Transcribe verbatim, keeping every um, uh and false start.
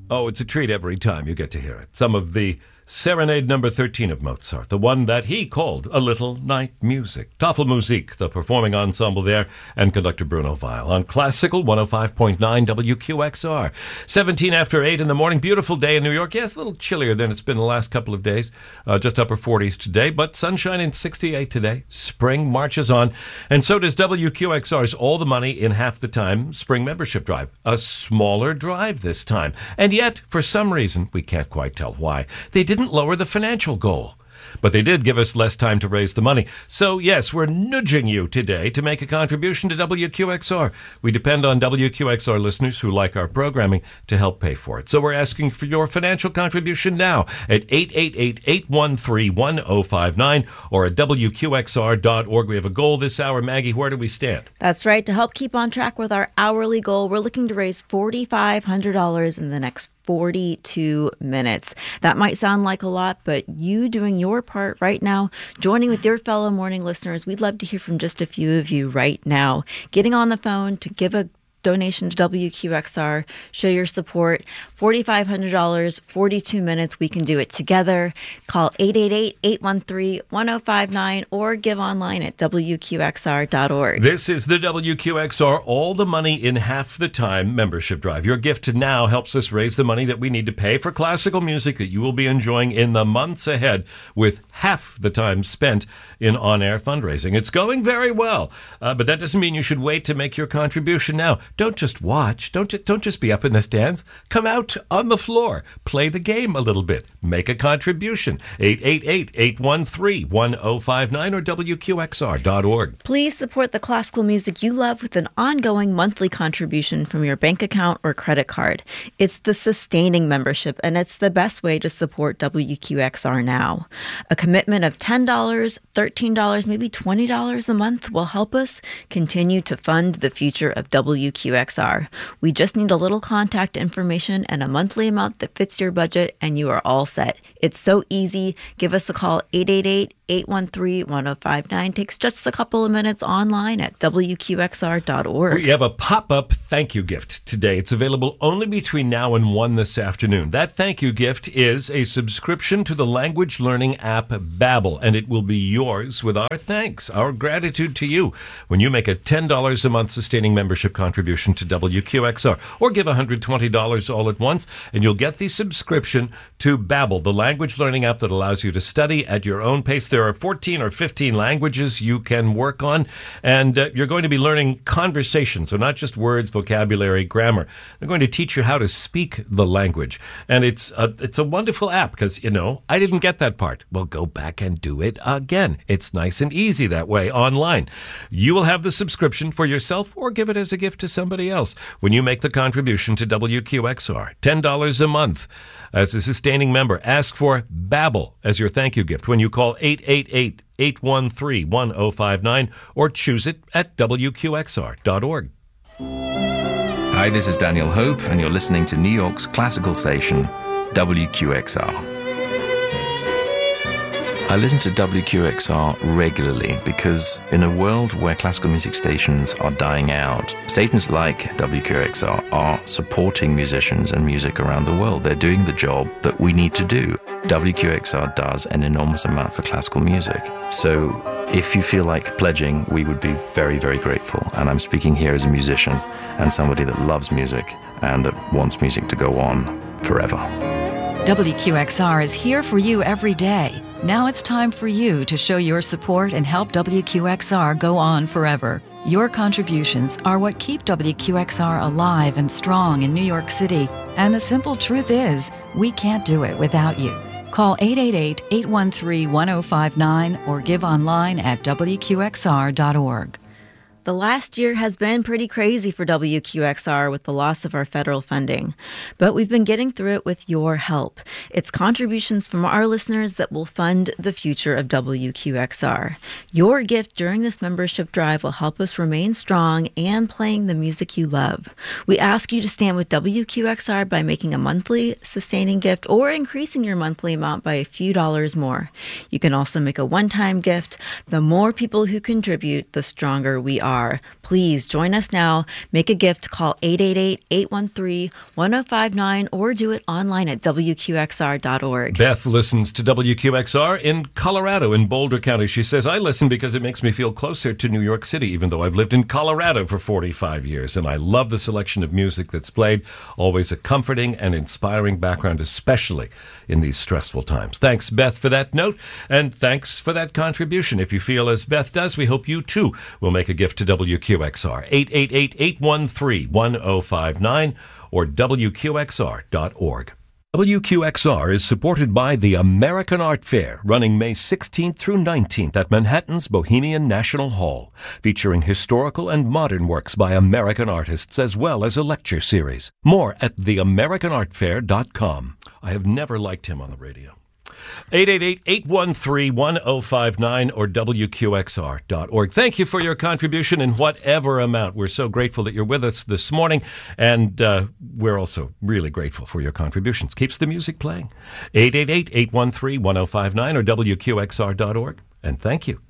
Oh, it's a treat every time you get to hear it. Some of the Serenade number thirteen of Mozart, the one that he called A Little Night Music. Tafelmusik, the performing ensemble there, and conductor Bruno Weil on Classical one oh five point nine W Q X R. seventeen after eight in the morning. Beautiful day in New York. Yes, a little chillier than it's been the last couple of days. Uh, just upper forties today, but sunshine in sixty-eight today. Spring marches on. And so does W Q X R's All the Money in Half the Time Spring Membership Drive. A smaller drive this time. And yet, for some reason, we can't quite tell why, they didn't lower the financial goal. But they did give us less time to raise the money. So, yes, we're nudging you today to make a contribution to W Q X R. We depend on W Q X R listeners who like our programming to help pay for it. So we're asking for your financial contribution now at eight eight eight, eight one three, one oh five nine or at W Q X R dot org. We have a goal this hour. Maggie, where do we stand? That's right. To help keep on track with our hourly goal, we're looking to raise four thousand five hundred dollars in the next forty-two minutes. That might sound like a lot, but you doing your part right now, joining with your fellow morning listeners, we'd love to hear from just a few of you right now. Getting on the phone to give a donation to W Q X R, show your support. four thousand five hundred dollars, forty-two minutes. We can do it together. Call eight eight eight, eight one three, one oh five nine or give online at W Q X R dot org. This is the W Q X R All the Money in Half the Time membership drive. Your gift now helps us raise the money that we need to pay for classical music that you will be enjoying in the months ahead with half the time spent in on-air fundraising. It's going very well, uh, but that doesn't mean you should wait to make your contribution now. Don't just watch. Don't, ju- don't just be up in the stands. Come out on the floor. Play the game a little bit. Make a contribution. eight eight eight, eight one three, one oh five nine or W Q X R dot org. Please support the classical music you love with an ongoing monthly contribution from your bank account or credit card. It's the sustaining membership, and it's the best way to support W Q X R now. A commitment of ten dollars, thirteen dollars, maybe twenty dollars a month will help us continue to fund the future of W Q X R. We just need a little contact information and a monthly amount that fits your budget, and you are all set. It's so easy. Give us a call, eight eight eight, eight one three, one oh five nine. Takes just a couple of minutes online at W Q X R dot org. We have a pop-up thank you gift today. It's available only between now and one this afternoon. That thank you gift is a subscription to the language learning app Babbel, and it will be yours with our thanks, our gratitude to you when you make a ten dollars a month sustaining membership contribution to W Q X R, or give one hundred twenty dollars all at once, and you'll get the subscription to Babbel, the language learning app that allows you to study at your own pace. There are fourteen or fifteen languages you can work on, and uh, you're going to be learning conversation, so not just words, vocabulary, grammar. They're going to teach you how to speak the language, and it's a, it's a wonderful app because, you know, I didn't get that part. Well, go back and do it again. It's nice and easy that way online. You will have the subscription for yourself or give it as a gift to somebody else when you make the contribution to W Q X R. ten dollars a month. As a sustaining member, ask for Babbel as your thank you gift when you call eight eight eight, eight one three, one oh five nine or choose it at W Q X R dot org. Hi, this is Daniel Hope, and you're listening to New York's classical station, W Q X R. I listen to W Q X R regularly because in a world where classical music stations are dying out, stations like W Q X R are supporting musicians and music around the world. They're doing the job that we need to do. W Q X R does an enormous amount for classical music. So if you feel like pledging, we would be very, very grateful. And I'm speaking here as a musician and somebody that loves music and that wants music to go on forever. W Q X R is here for you every day. Now it's time for you to show your support and help W Q X R go on forever. Your contributions are what keep W Q X R alive and strong in New York City. And the simple truth is, we can't do it without you. Call eight eight eight, eight one three, one oh five nine or give online at W Q X R dot org. The last year has been pretty crazy for W Q X R with the loss of our federal funding, but we've been getting through it with your help. It's contributions from our listeners that will fund the future of W Q X R. Your gift during this membership drive will help us remain strong and playing the music you love. We ask you to stand with W Q X R by making a monthly sustaining gift or increasing your monthly amount by a few dollars more. You can also make a one-time gift. The more people who contribute, the stronger we are. R. Please join us now. Make a gift. Call eight eight eight, eight one three, one zero five nine or do it online at W Q X R dot org. Beth listens to W Q X R in Colorado, in Boulder County. She says, I listen because it makes me feel closer to New York City, even though I've lived in Colorado for forty-five years. And I love the selection of music that's played. Always a comforting and inspiring background, especially in these stressful times. Thanks, Beth, for that note. And thanks for that contribution. If you feel as Beth does, we hope you too will make a gift to W Q X R. eight eight eight, eight one three, one zero five nine or W Q X R dot org. W Q X R is supported by the American Art Fair, running May sixteenth through nineteenth at Manhattan's Bohemian National Hall, featuring historical and modern works by American artists as well as a lecture series. More at the american art fair dot com. I have never liked him on the radio. eight eight eight, eight one three, one zero five nine or W Q X R dot org. Thank you for your contribution in whatever amount. We're so grateful that you're with us this morning, and uh, we're also really grateful for your contributions. Keeps the music playing. eight eight eight, eight one three, one zero five nine or W Q X R dot org. And thank you.